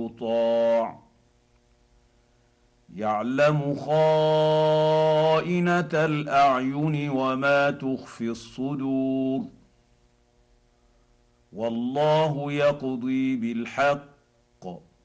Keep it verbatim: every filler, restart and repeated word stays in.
يطاع يعلم خائنه الاعين وما تخفي الصدور والله يقضي بالحق